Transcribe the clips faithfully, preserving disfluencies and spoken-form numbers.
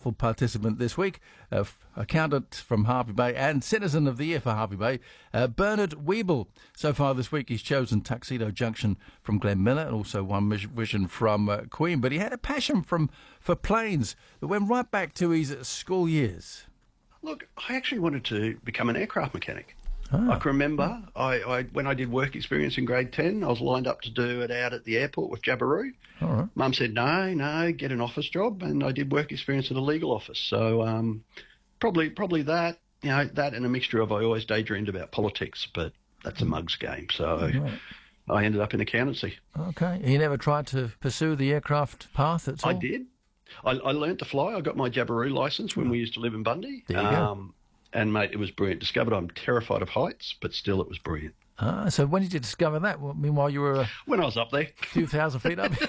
Shuffle participant this week, uh, accountant from Hervey Bay and Citizen of the Year for Hervey Bay, uh, Bernard Weeble. So far this week he's chosen Tuxedo Junction from Glenn Miller and also One Vision from uh, Queen, but he had a passion from for planes that went right back to his school years. Look, I actually wanted to become an aircraft mechanic. Oh. I can remember I, I when I did work experience in grade ten, I was lined up to do it out at the airport with Jabiru. All right. Mum said, no, no, get an office job, and I did work experience at a legal office. So um, probably probably that, you know, that and a mixture of I always daydreamed about politics, but that's a mug's game. So Right. I ended up in accountancy. Okay. You never tried to pursue the aircraft path at all? I did. I, I learnt to fly. I got my Jabiru licence when we used to live in Bundy. There you go. Um, and, mate, it was brilliant. Discovered I'm terrified of heights, but still it was brilliant. Ah, so when did you discover that? Well, meanwhile, you were a When I was up there. few thousand feet up?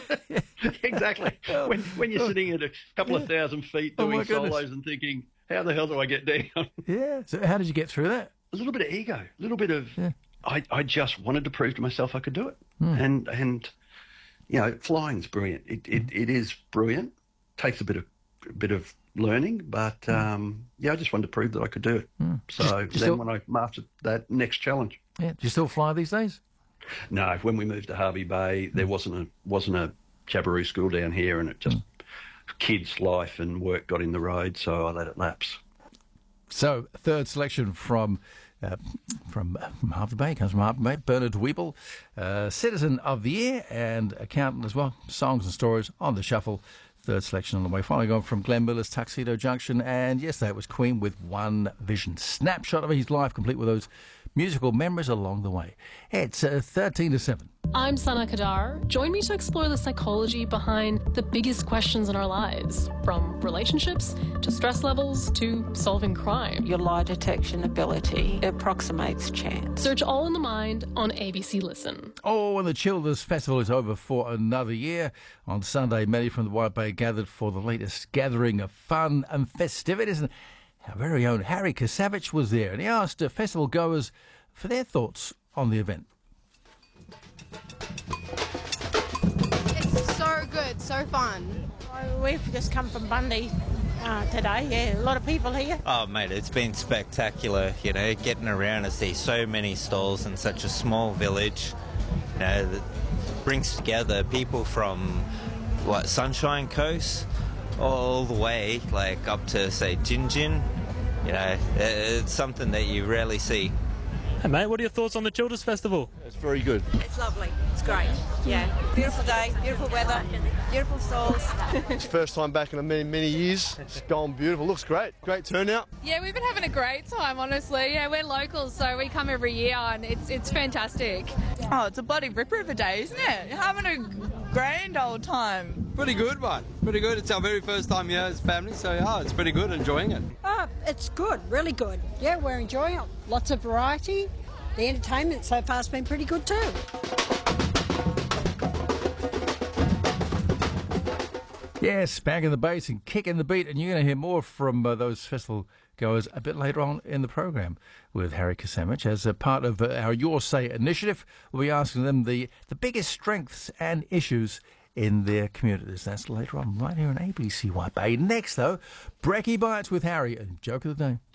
Exactly. When when you're sitting at a couple of thousand feet Oh, doing my goodness. solos and thinking, how the hell do I get down? Yeah. So how did you get through that? A little bit of ego, a little bit of, Yeah. I, I just wanted to prove to myself I could do it. Hmm. And, and you know, flying's brilliant. It, it, it is brilliant. Takes a bit of a bit of learning, but um, yeah, I just wanted to prove that I could do it. So Just- then just still- when I mastered that next challenge, Yeah. Do you still fly these days? no, when we moved to Hervey Bay, there wasn't a wasn't a Jabiru school down here, and it just kids' life and work got in the road, so I let it lapse. So, third selection from uh, from, uh, from Hervey Bay, comes from Hervey Bay, Bernard Weeble, uh, Citizen of the Year and accountant as well. Songs and stories on the shuffle. Third selection on the way. Finally gone from Glenn Miller's Tuxedo Junction, and yesterday it was Queen with One Vision. Snapshot of his life, complete with those musical memories along the way. It's uh, thirteen to seven. I'm Sana Kadar. Join me to explore the psychology behind the biggest questions in our lives, from relationships to stress levels to solving crime. Your lie detection ability approximates chance. Search All in the Mind on A B C Listen. Oh, and the Childers Festival is over for another year. On Sunday, many from the White Bay gathered for the latest gathering of fun and festivities. And our very own Harry Kasavich was there, and he asked uh, festival goers for their thoughts on the event. It's so good, so fun. Oh, we've just come from Bundy uh, today. Yeah, a lot of people here. Oh, mate, it's been spectacular, you know, getting around to see so many stalls in such a small village, you know, that brings together people from, what, Sunshine Coast, all the way, like, up to, say, Gin Gin. You know, it's something that you rarely see. Hey mate, what are your thoughts on the Childers Festival? It's very good. It's lovely. It's great. Yeah. Beautiful day, beautiful weather, beautiful stalls. It's first time back in many, many years. It's gone beautiful. Looks great. Great turnout. Yeah, we've been having a great time, honestly. Yeah, we're locals, so we come every year, and it's it's fantastic. Oh, it's a bloody ripper of a day, isn't it? You're having a grand old time. Pretty good, mate. Pretty good. It's our very first time here as family, so yeah, it's pretty good. Enjoying it. Oh, it's good, really good. Yeah, we're enjoying it. Lots of variety. The entertainment so far has been pretty good too. Yes, banging the bass and kicking the beat, and you're going to hear more from uh, those festival goers a bit later on in the program with Harry Kasavich as a part of uh, our Your Say initiative. We'll be asking them the, the biggest strengths and issues in their communities. That's later on right here on A B C White Bay. Next, though, Brekkie Bites with Harry and Joke of the Day.